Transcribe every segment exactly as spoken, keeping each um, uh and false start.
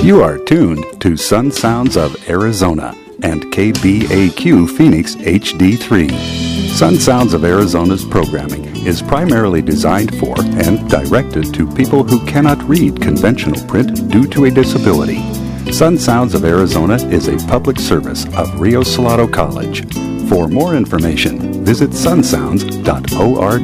You are tuned to Sun Sounds of Arizona and K B A Q Phoenix H D three. Sun Sounds of Arizona's programming is primarily designed for and directed to people who cannot read conventional print due to a disability. Sun Sounds of Arizona is a public service of Rio Salado College. For more information, visit sun sounds dot org.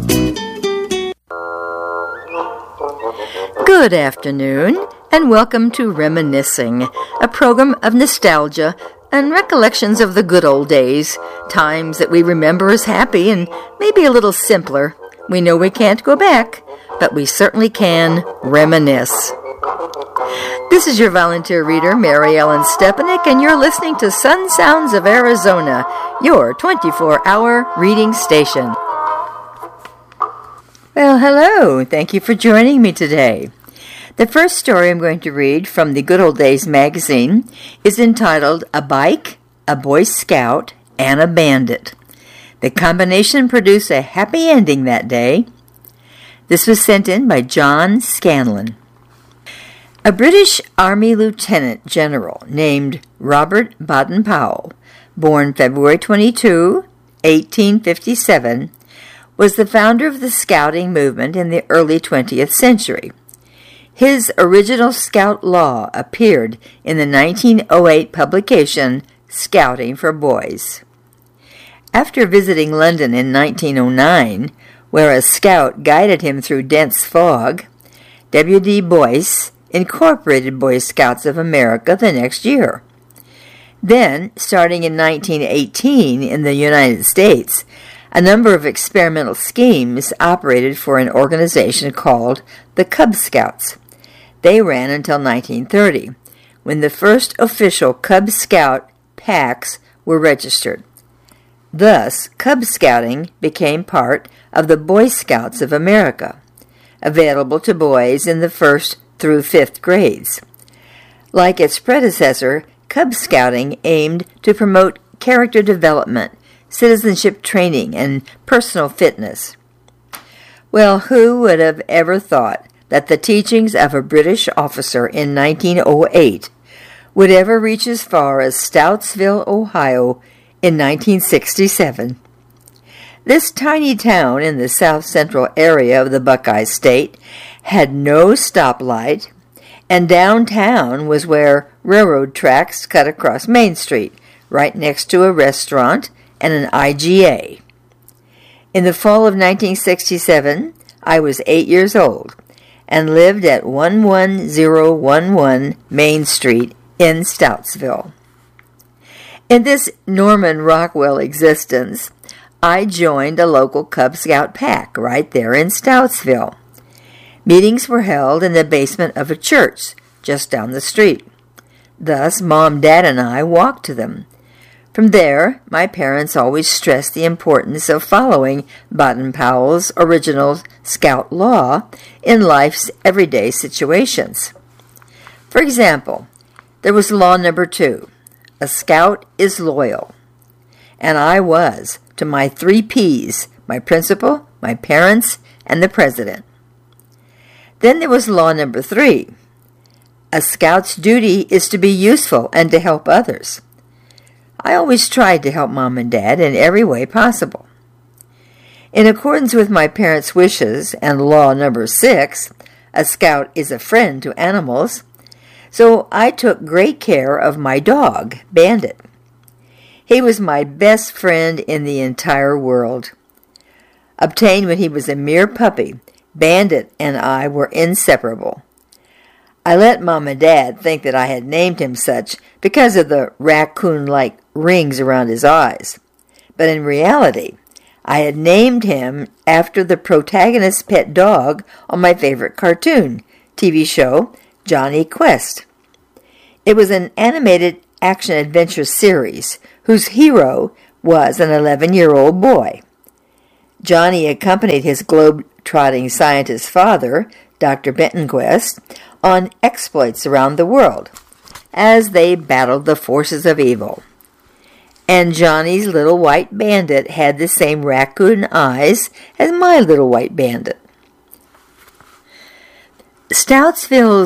Good afternoon, and welcome to Reminiscing, a program of nostalgia and recollections of the good old days, times that we remember as happy and maybe a little simpler. We know we can't go back, but we certainly can reminisce. This is your volunteer reader, Mary Ellen Stepanek, and you're listening to Sun Sounds of Arizona, your twenty-four hour reading station. Well, hello. Thank you for joining me today. The first story I'm going to read from the Good Old Days magazine is entitled A Bike, a Boy Scout, and a Bandit. The combination produced a happy ending that day. This was sent in by John Scanlon. A British Army Lieutenant General named Robert Baden-Powell, born February twenty-second, eighteen fifty-seven, was the founder of the scouting movement in the early twentieth century. His original scout law appeared in the nineteen oh eight publication Scouting for Boys. After visiting London in nineteen oh nine, where a scout guided him through dense fog, W D Boyce incorporated Boy Scouts of America the next year. Then, starting in nineteen eighteen in the United States, a number of experimental schemes operated for an organization called the Cub Scouts. They ran until nineteen thirty, when the first official Cub Scout packs were registered. Thus, Cub Scouting became part of the Boy Scouts of America, available to boys in the first through fifth grades. Like its predecessor, Cub Scouting aimed to promote character development, citizenship training, and personal fitness. Well, who would have ever thought that the teachings of a British officer in nineteen oh eight would ever reach as far as Stoutsville, Ohio in nineteen sixty-seven? This tiny town in the south-central area of the Buckeye State had no stoplight, and downtown was where railroad tracks cut across Main Street, right next to a restaurant and an I G A. In the fall of nineteen sixty-seven, I was eight years old and lived at one one zero one one Main Street in Stoutsville. In this Norman Rockwell existence, I joined a local Cub Scout pack right there in Stoutsville. Meetings were held in the basement of a church just down the street. Thus, Mom, Dad, and I walked to them. From there, my parents always stressed the importance of following Baden-Powell's original Scout law in life's everyday situations. For example, there was law number two, a Scout is loyal. And I was to my three P's, my principal, my parents, and the president. Then there was law number three. A Scout's duty is to be useful and to help others. I always tried to help Mom and Dad in every way possible. In accordance with my parents' wishes and law number six, a Scout is a friend to animals, so I took great care of my dog, Bandit. He was my best friend in the entire world. Obtained when he was a mere puppy, Bandit and I were inseparable. I let Mom and Dad think that I had named him such because of the raccoon-like rings around his eyes. But in reality, I had named him after the protagonist's pet dog on my favorite cartoon T V show, Johnny Quest. It was an animated action-adventure series whose hero was an eleven-year-old boy. Johnny accompanied his globe-trotting scientist father, Doctor Benton Quest, on exploits around the world as they battled the forces of evil. And Johnny's little white bandit had the same raccoon eyes as my little white bandit. Stoutsville's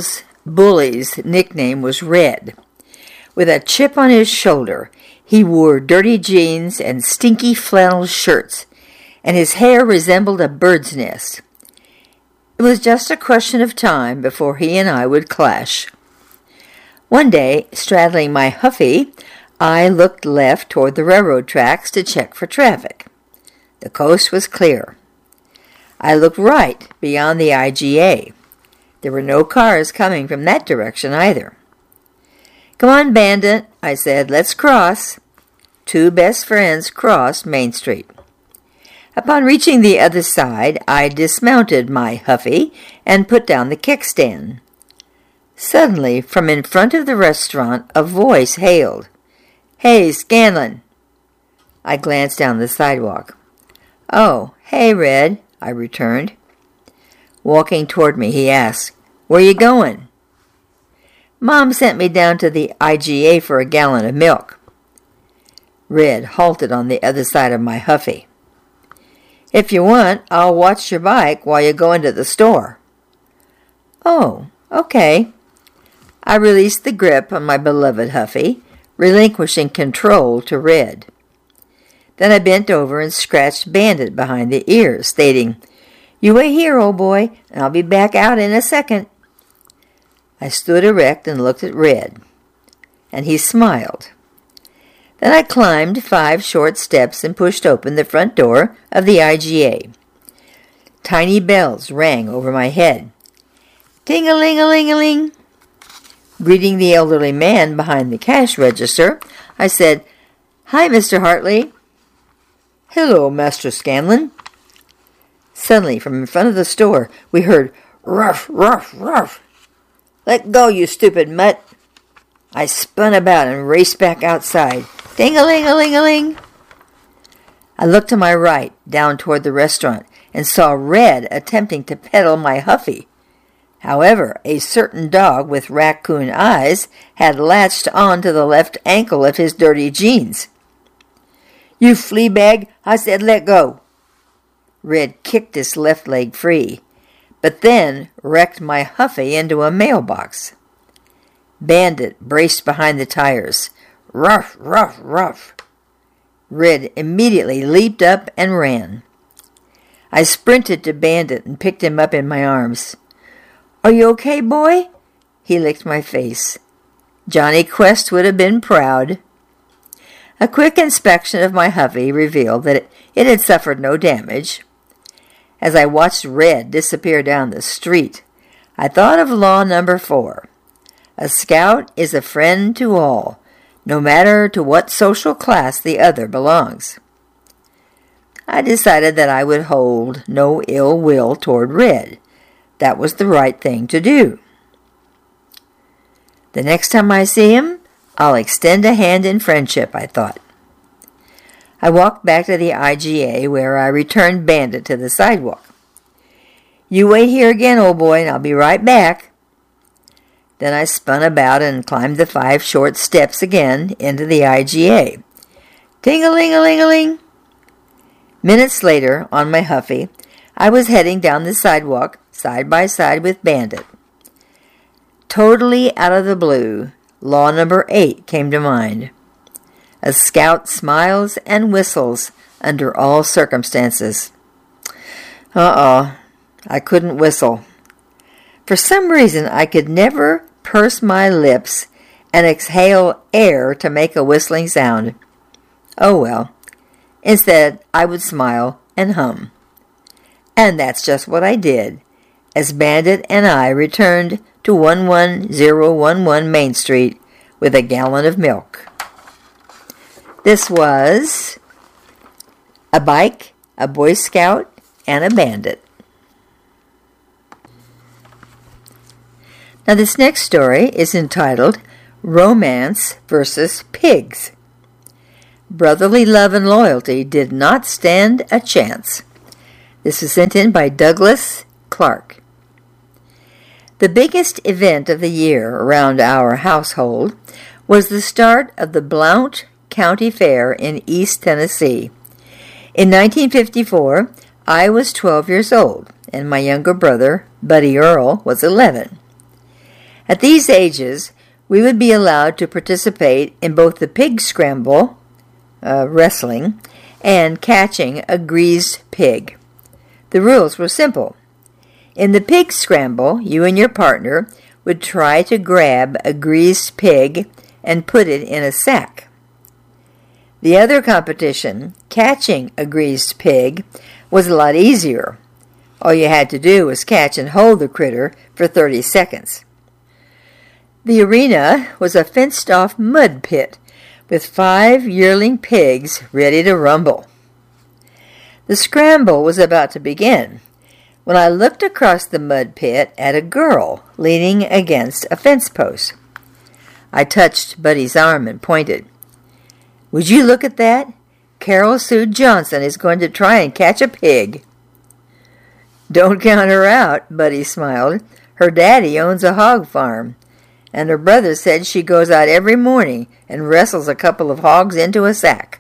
bully's nickname was Red. With a chip on his shoulder, he wore dirty jeans and stinky flannel shirts, and his hair resembled a bird's nest. It was just a question of time before he and I would clash. One day, straddling my Huffy, I looked left toward the railroad tracks to check for traffic. The coast was clear. I looked right beyond the I G A. There were no cars coming from that direction either. "Come on, Bandit," I said. "Let's cross." Two best friends crossed Main Street. Upon reaching the other side, I dismounted my Huffy and put down the kickstand. Suddenly, from in front of the restaurant, a voice hailed, "Hey, Scanlon!" I glanced down the sidewalk. "Oh, hey, Red," I returned. Walking toward me, he asked, "Where you going?" "Mom sent me down to the I G A for a gallon of milk." Red halted on the other side of my Huffy. "If you want, I'll watch your bike while you go into the store." "Oh, okay." I released the grip on my beloved Huffy, relinquishing control to Red. Then I bent over and scratched Bandit behind the ears, stating, "You wait here, old boy, and I'll be back out in a second." I stood erect and looked at Red, and he smiled. Then I climbed five short steps and pushed open the front door of the I G A. Tiny bells rang over my head. Ting-a-ling-a-ling-a-ling. Greeting the elderly man behind the cash register, I said, "Hi, Mister Hartley." "Hello, Master Scanlon." Suddenly, from in front of the store, we heard, "Ruff, ruff, ruff." "Let go, you stupid mutt." I spun about and raced back outside. Ding-a-ling-a-ling-a-ling. I looked to my right, down toward the restaurant, and saw Red attempting to peddle my Huffy. However, a certain dog with raccoon eyes had latched on to the left ankle of his dirty jeans. "You flea bag, I said let go." Red kicked his left leg free, but then wrecked my Huffy into a mailbox. Bandit braced behind the tires. Ruff, ruff, ruff. Red immediately leaped up and ran. I sprinted to Bandit and picked him up in my arms. "Are you okay, boy?" He licked my face. Johnny Quest would have been proud. A quick inspection of my Huffy revealed that it, it had suffered no damage. As I watched Red disappear down the street, I thought of law number four. A scout is a friend to all, no matter to what social class the other belongs. I decided that I would hold no ill will toward Red. That was the right thing to do. The next time I see him, I'll extend a hand in friendship, I thought. I walked back to the I G A, where I returned Bandit to the sidewalk. "You wait here again, old boy, and I'll be right back." Then I spun about and climbed the five short steps again into the I G A. Ting-a-ling-a-ling-a-ling. Minutes later, on my Huffy, I was heading down the sidewalk side by side with Bandit. Totally out of the blue, law number eight came to mind. A scout smiles and whistles under all circumstances. Uh-oh, I couldn't whistle. For some reason, I could never purse my lips and exhale air to make a whistling sound. Oh well. Instead, I would smile and hum. And that's just what I did, as Bandit and I returned to one one zero one one Main Street with a gallon of milk. This was A Bike, a Boy Scout, and a Bandit. Now this next story is entitled Romance versus Pigs. Brotherly love and loyalty did not stand a chance. This is sent in by Douglas Clark. The biggest event of the year around our household was the start of the Blount County Fair in East Tennessee. In nineteen fifty-four, I was twelve years old, and my younger brother, Buddy Earl, was eleven. At these ages, we would be allowed to participate in both the pig scramble, uh, wrestling, and catching a greased pig. The rules were simple. In the pig scramble, you and your partner would try to grab a greased pig and put it in a sack. The other competition, catching a greased pig, was a lot easier. All you had to do was catch and hold the critter for thirty seconds. The arena was a fenced-off mud pit with five yearling pigs ready to rumble. The scramble was about to begin when I looked across the mud pit at a girl leaning against a fence post. I touched Buddy's arm and pointed. "Would you look at that? Carol Sue Johnson is going to try and catch a pig." "Don't count her out," Buddy smiled. "Her daddy owns a hog farm, and her brother said she goes out every morning and wrestles a couple of hogs into a sack."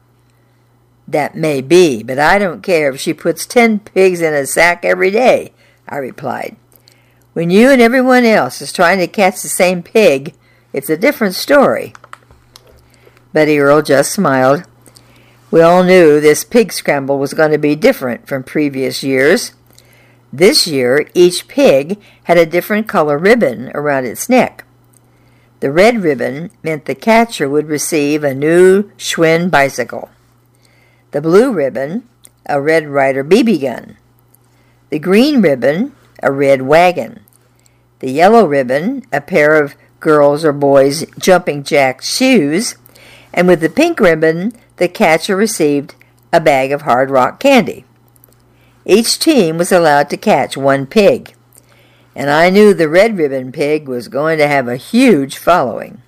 "That may be, but I don't care if she puts ten pigs in a sack every day," I replied. "When you and everyone else is trying to catch the same pig, it's a different story." Buddy Earl just smiled. We all knew this pig scramble was going to be different from previous years. This year, each pig had a different color ribbon around its neck. The red ribbon meant the catcher would receive a new Schwinn bicycle. The blue ribbon, a Red Ryder B B gun. The green ribbon, a red wagon. The yellow ribbon, a pair of girls' or boys' jumping jack shoes. And with the pink ribbon, the catcher received a bag of Hard Rock candy. Each team was allowed to catch one pig, and I knew the red ribbon pig was going to have a huge following.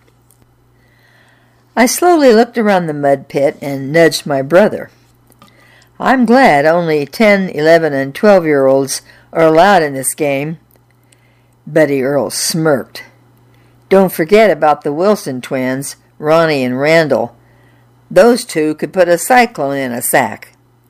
I slowly looked around the mud pit and nudged my brother. "I'm glad only ten, eleven, and twelve-year-olds are allowed in this game." Buddy Earl smirked. "Don't forget about the Wilson twins, Ronnie and Randall. Those two could put a cyclone in a sack."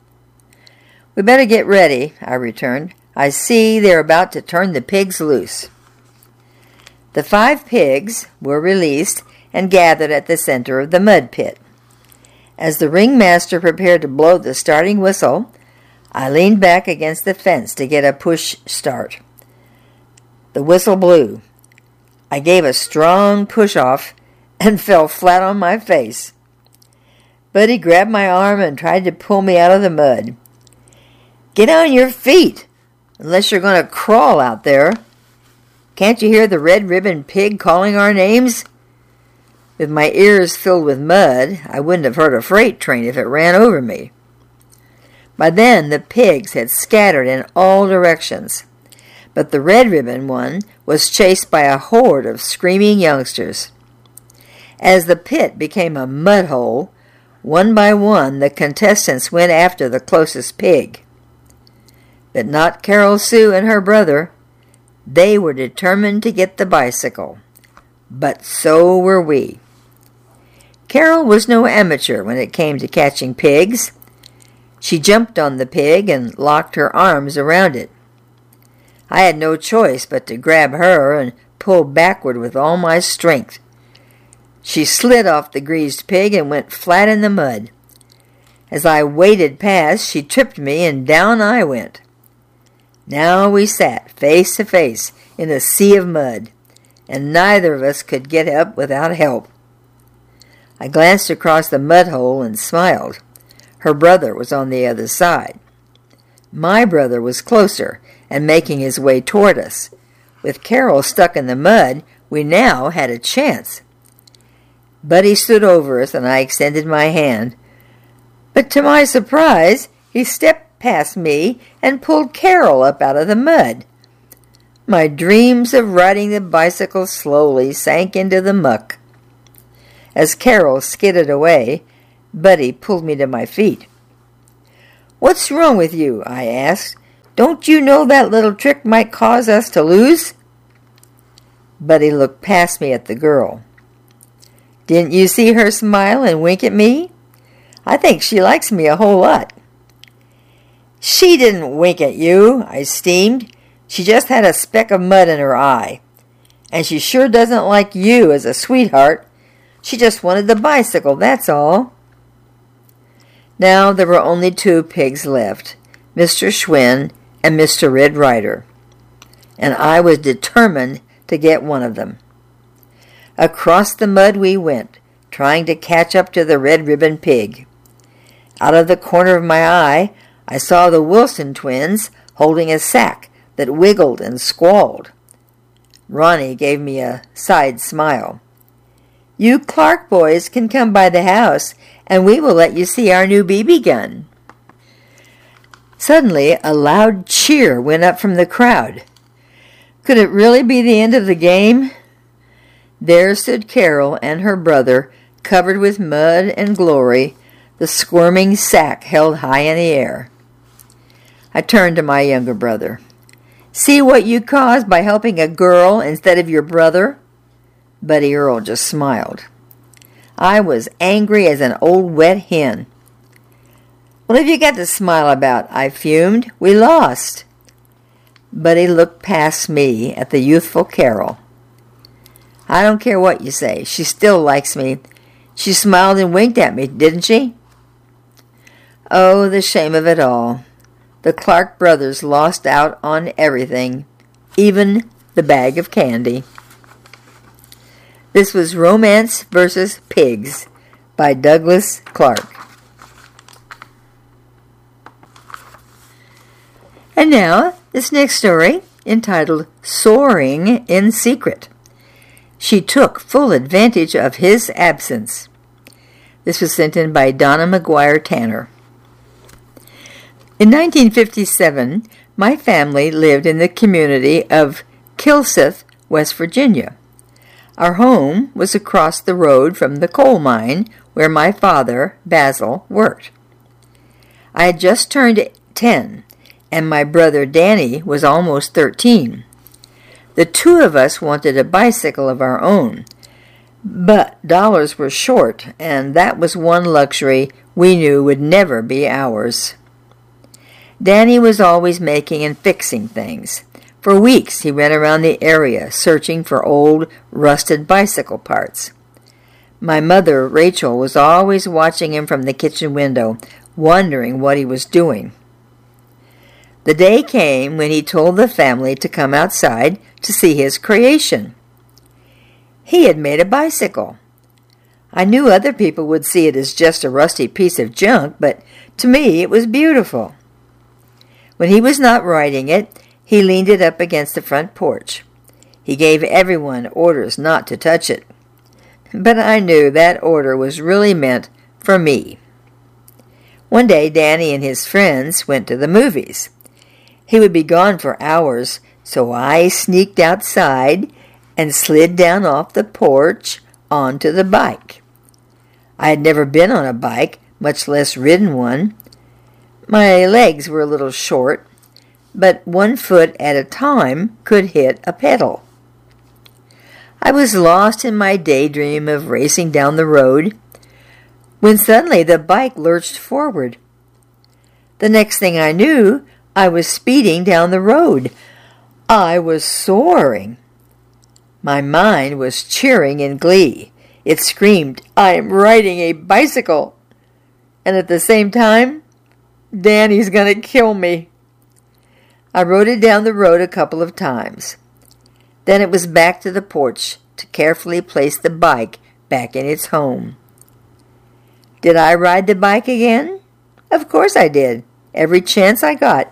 "We better get ready," I returned. "I see they're about to turn the pigs loose." The five pigs were released and gathered at the center of the mud pit. As the ringmaster prepared to blow the starting whistle, I leaned back against the fence to get a push start. The whistle blew. I gave a strong push-off and fell flat on my face. Buddy grabbed my arm and tried to pull me out of the mud. "Get on your feet, unless you're going to crawl out there. Can't you hear the red ribbon pig calling our names?" With my ears filled with mud, I wouldn't have heard a freight train if it ran over me. By then, the pigs had scattered in all directions, but the red ribbon one was chased by a horde of screaming youngsters. As the pit became a mud hole, one by one the contestants went after the closest pig. But not Carol Sue and her brother. They were determined to get the bicycle. But so were we. Carol was no amateur when it came to catching pigs. She jumped on the pig and locked her arms around it. I had no choice but to grab her and pull backward with all my strength. She slid off the greased pig and went flat in the mud. As I waded past, she tripped me and down I went. Now we sat face to face in a sea of mud, and neither of us could get up without help. I glanced across the mud hole and smiled. Her brother was on the other side. My brother was closer and making his way toward us. With Carol stuck in the mud, we now had a chance. Buddy stood over us, and I extended my hand. But to my surprise, he stepped past me and pulled Carol up out of the mud. My dreams of riding the bicycle slowly sank into the muck. As Carol skidded away, Buddy pulled me to my feet. "What's wrong with you?" I asked. "Don't you know that little trick might cause us to lose?" Buddy looked past me at the girl. "Didn't you see her smile and wink at me? I think she likes me a whole lot." "She didn't wink at you," I steamed. "She just had a speck of mud in her eye. and she sure doesn't like you as a sweetheart. She just wanted the bicycle, that's all." Now there were only two pigs left, Mister Schwinn and Mister Red Ryder, and I was determined to get one of them. Across the mud we went, trying to catch up to the red ribbon pig. Out of the corner of my eye, I saw the Wilson twins holding a sack that wiggled and squalled. Ronnie gave me a side smile. "You Clark boys can come by the house, and we will let you see our new B B gun." Suddenly, a loud cheer went up from the crowd. Could it really be the end of the game? There stood Carol and her brother, covered with mud and glory, the squirming sack held high in the air. I turned to my younger brother. "See what you caused by helping a girl instead of your brother?" Buddy Earl just smiled. I was angry as an old wet hen. "What have you got to smile about?" I fumed. "We lost." Buddy looked past me at the youthful Carol. "I don't care what you say. She still likes me. She smiled and winked at me, didn't she?" Oh, the shame of it all. The Clark brothers lost out on everything, even the bag of candy. This was Romance versus Pigs by Douglas Clark. And now, this next story, entitled Soaring in Secret. She took full advantage of his absence. This was sent in by Donna McGuire Tanner. In nineteen fifty-seven, my family lived in the community of Kilsyth, West Virginia. Our home was across the road from the coal mine where my father, Basil, worked. I had just turned ten, and my brother Danny was almost thirteen. The two of us wanted a bicycle of our own, but dollars were short, and that was one luxury we knew would never be ours. Danny was always making and fixing things. For weeks he went around the area searching for old, rusted bicycle parts. My mother, Rachel, was always watching him from the kitchen window, wondering what he was doing. The day came when he told the family to come outside to see his creation. He had made a bicycle. I knew other people would see it as just a rusty piece of junk, but to me it was beautiful. When he was not riding it, he leaned it up against the front porch. He gave everyone orders not to touch it. But I knew that order was really meant for me. One day, Danny and his friends went to the movies. He would be gone for hours, so I sneaked outside and slid down off the porch onto the bike. I had never been on a bike, much less ridden one. My legs were a little short, but one foot at a time could hit a pedal. I was lost in my daydream of racing down the road, when suddenly the bike lurched forward. The next thing I knew, I was speeding down the road. I was soaring. My mind was cheering in glee. It screamed, "I am riding a bicycle!" And at the same time, "Danny's going to kill me." I rode it down the road a couple of times. Then it was back to the porch to carefully place the bike back in its home. Did I ride the bike again? Of course I did, every chance I got.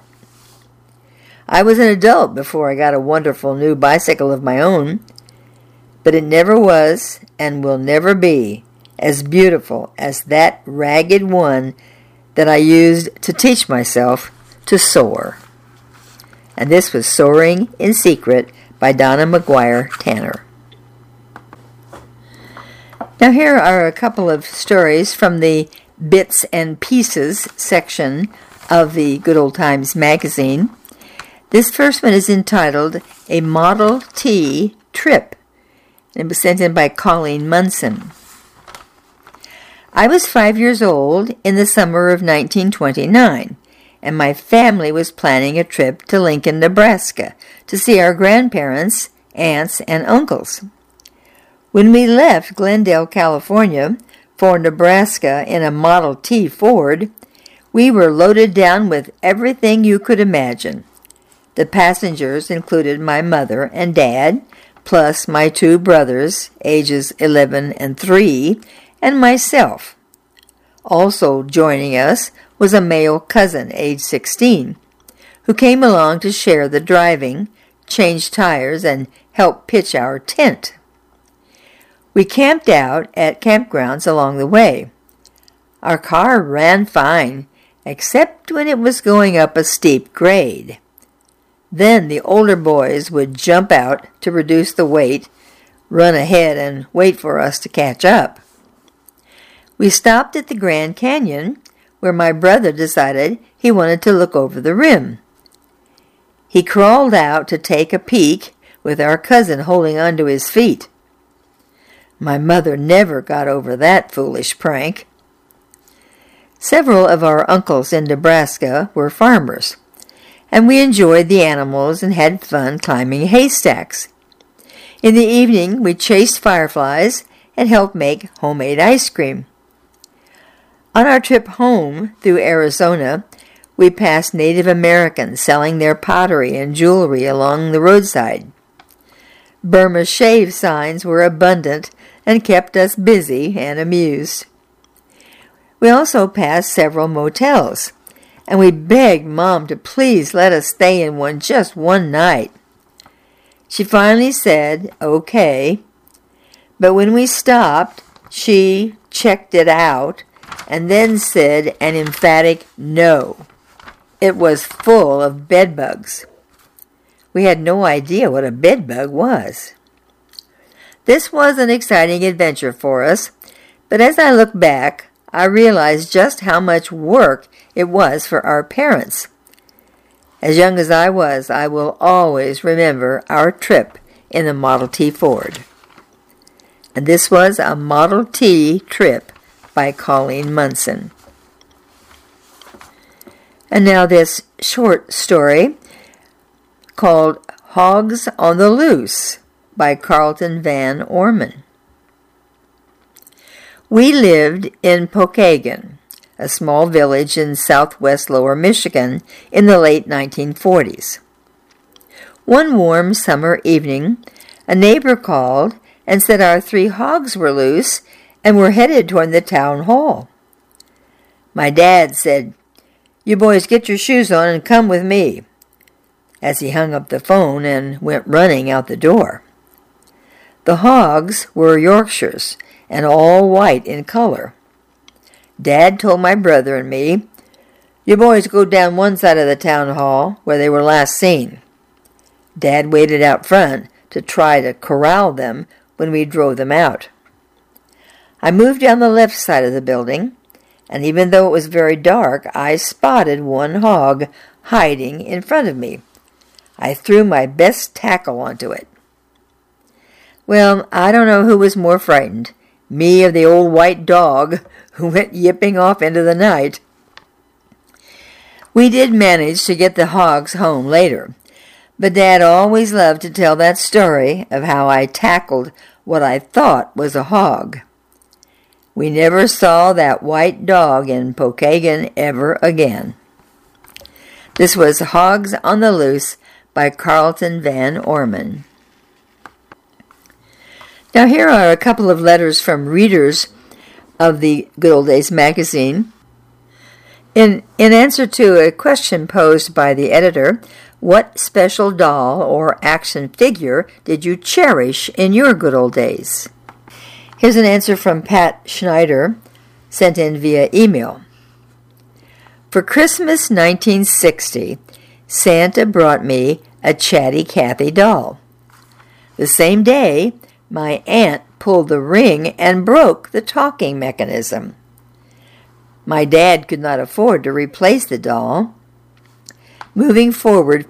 I was an adult before I got a wonderful new bicycle of my own, but it never was and will never be as beautiful as that ragged one that I used to teach myself to soar. And this was Soaring in Secret by Donna McGuire Tanner. Now here are a couple of stories from the Bits and Pieces section of the Good Old Times magazine. This first one is entitled A Model T Trip. It was sent in by Colleen Munson. I was five years old in the summer of nineteen twenty-nine, and my family was planning a trip to Lincoln, Nebraska, to see our grandparents aunts, and uncles. When we left Glendale, California, for Nebraska in a Model T Ford, we were loaded down with everything you could imagine. The passengers included my mother and dad, plus my two brothers, ages eleven and three, and myself. Also joining us was a male cousin, age sixteen, who came along to share the driving, change tires, and help pitch our tent. We camped out at campgrounds along the way. Our car ran fine, except when it was going up a steep grade. Then the older boys would jump out to reduce the weight, run ahead, and wait for us to catch up. We stopped at the Grand Canyon, where my brother decided he wanted to look over the rim. He crawled out to take a peek, with our cousin holding onto his feet. My mother never got over that foolish prank. Several of our uncles in Nebraska were farmers, and we enjoyed the animals and had fun climbing haystacks. In the evening, we chased fireflies and helped make homemade ice cream. On our trip home through Arizona, we passed Native Americans selling their pottery and jewelry along the roadside. Burma shave signs were abundant and kept us busy and amused. We also passed several motels, and we begged Mom to please let us stay in one just one night. She finally said, okay, but when we stopped, she checked it out and then said an emphatic no. It was full of bedbugs. We had no idea what a bedbug was. This was an exciting adventure for us, but as I look back, I realized just how much work it was for our parents. As young as I was, I will always remember our trip in the Model T Ford. And this was a Model T trip by Colleen Munson. And now this short story called Hogs on the Loose by Carlton Van Orman. We lived in Pokagon, a small village in southwest Lower Michigan, in the late nineteen forties. One warm summer evening, a neighbor called and said our three hogs were loose and were headed toward the town hall. My dad said, "You boys get your shoes on and come with me," as he hung up the phone and went running out the door. The hogs were Yorkshires and all white in color. Dad told my brother and me, "You boys go down one side of the town hall where they were last seen." Dad waited out front to try to corral them when we drove them out. I moved down the left side of the building, and even though it was very dark, I spotted one hog hiding in front of me. I threw my best tackle onto it. Well, I don't know who was more frightened, me or the old white dog who went yipping off into the night. We did manage to get the hogs home later, but Dad always loved to tell that story of how I tackled what I thought was a hog. We never saw that white dog in Pokagon ever again. This was Hogs on the Loose by Carlton Van Orman. Now here are a couple of letters from readers of the Good Old Days magazine. In, in answer to a question posed by the editor, what special doll or action figure did you cherish in your good old days? Here's an answer from Pat Schneider, sent in via email. For Christmas nineteen sixty, Santa brought me a Chatty Cathy doll. The same day, my aunt pulled the ring and broke the talking mechanism. My dad could not afford to replace the doll. Moving forward